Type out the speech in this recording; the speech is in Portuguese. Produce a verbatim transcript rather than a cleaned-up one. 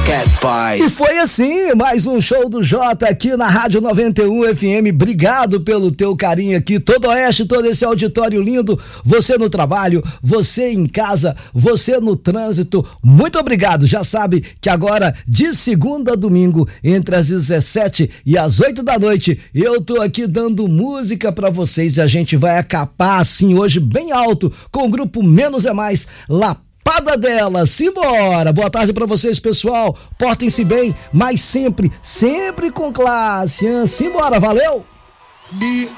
Cat Boys. E foi assim, mais um show do Jota aqui na Rádio noventa e um F M. Obrigado pelo teu carinho aqui, todo Oeste, todo esse auditório lindo, você no trabalho, você em casa, você no trânsito, muito obrigado. Já sabe que agora, de segunda a domingo, entre as dezessete e as oito da noite, eu tô aqui dando música pra vocês e a gente vai acapar assim hoje bem alto com o grupo Menos é Mais, Lapada dela, simbora! Boa tarde pra vocês, pessoal, portem-se bem, mas sempre, sempre com classe, hein? Simbora, valeu! Me